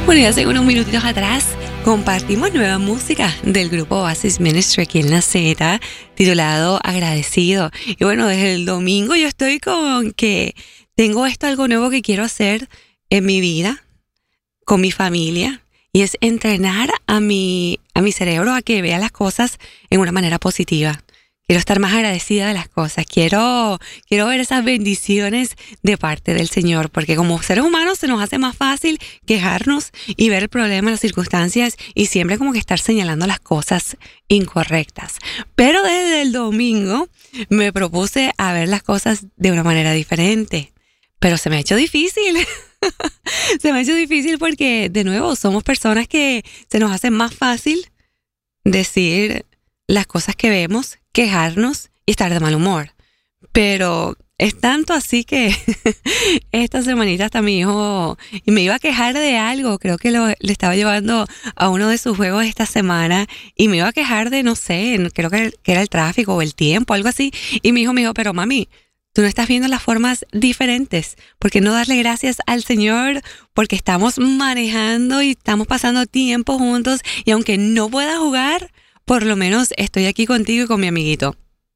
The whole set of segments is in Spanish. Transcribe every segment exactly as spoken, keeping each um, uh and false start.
Bueno, y hace unos minutitos atrás compartimos nueva música del grupo Oasis Ministry aquí en la Z, titulado Agradecido. Y bueno, desde el domingo yo estoy con que tengo esto algo nuevo que quiero hacer en mi vida, con mi familia, y es entrenar a mi, a mi cerebro a que vea las cosas en una manera positiva. Quiero estar más agradecida de las cosas. Quiero, quiero ver esas bendiciones de parte del Señor, porque como seres humanos se nos hace más fácil quejarnos y ver el problema, las circunstancias y siempre como que estar señalando las cosas incorrectas. Pero desde el domingo me propuse a ver las cosas de una manera diferente. Pero se me ha hecho difícil. Se me ha hecho difícil porque, de nuevo, somos personas que se nos hace más fácil decir las cosas que vemos, quejarnos y estar de mal humor. Pero es tanto así que esta semanita hasta mi hijo y me iba a quejar de algo. Creo que lo, le estaba llevando a uno de sus juegos esta semana y me iba a quejar de, no sé, creo que, que era el tráfico o el tiempo, algo así. Y mi hijo me dijo, pero mami, tú no estás viendo las formas diferentes. ¿Por qué no darle gracias al Señor? Porque estamos manejando y estamos pasando tiempo juntos y aunque no pueda jugar, por lo menos estoy aquí contigo y con mi amiguito.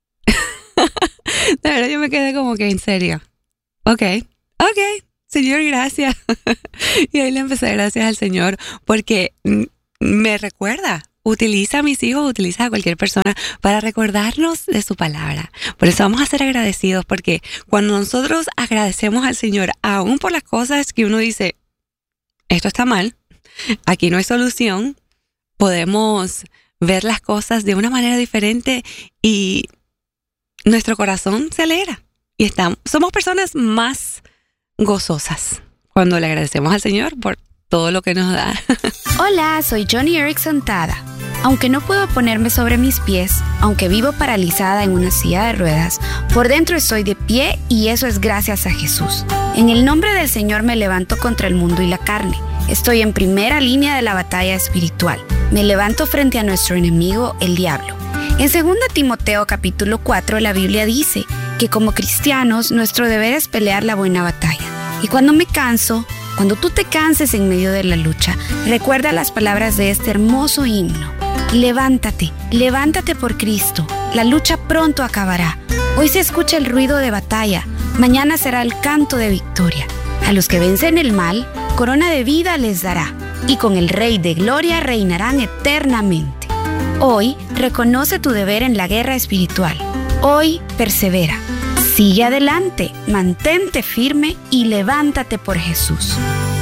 De verdad yo me quedé como que en serio. Ok, ok, Señor, gracias. Y ahí le empecé a dar gracias al Señor porque me recuerda. Utiliza a mis hijos, utiliza a cualquier persona para recordarnos de su palabra. Por eso vamos a ser agradecidos, porque cuando nosotros agradecemos al Señor, aún por las cosas que uno dice, esto está mal, aquí no hay solución, podemos ver las cosas de una manera diferente y nuestro corazón se alegra. Y estamos, somos personas más gozosas cuando le agradecemos al Señor por todo lo que nos da. Hola, soy Johnny Erickson Tada. Aunque no puedo ponerme sobre mis pies, aunque vivo paralizada en una silla de ruedas, por dentro estoy de pie y eso es gracias a Jesús. En el nombre del Señor me levanto contra el mundo y la carne. Estoy en primera línea de la batalla espiritual. Me levanto frente a nuestro enemigo, el diablo. En segunda Timoteo capítulo cuatro, la Biblia dice que como cristianos nuestro deber es pelear la buena batalla. Y cuando me canso, cuando tú te canses en medio de la lucha, recuerda las palabras de este hermoso himno. Levántate, levántate por Cristo. La lucha pronto acabará. Hoy se escucha el ruido de batalla. Mañana será el canto de victoria. A los que vencen el mal, corona de vida les dará. Y con el Rey de Gloria reinarán eternamente. Hoy reconoce tu deber en la guerra espiritual. Hoy persevera. Sigue adelante, mantente firme y levántate por Jesús.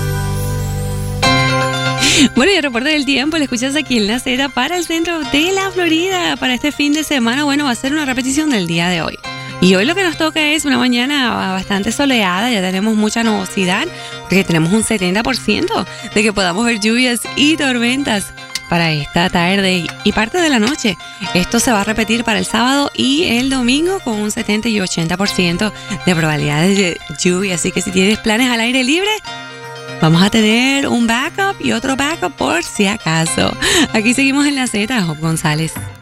Bueno, y el reporte del tiempo lo escuchas aquí en la Z para el centro de la Florida. Para este fin de semana, bueno, va a ser una repetición del día de hoy. Y hoy lo que nos toca es una mañana bastante soleada, ya tenemos mucha nubosidad, porque tenemos un setenta por ciento de que podamos ver lluvias y tormentas para esta tarde y parte de la noche. Esto se va a repetir para el sábado y el domingo con un setenta y ochenta por ciento de probabilidades de lluvia. Así que si tienes planes al aire libre, vamos a tener un backup y otro backup por si acaso. Aquí seguimos en la Z, Job González.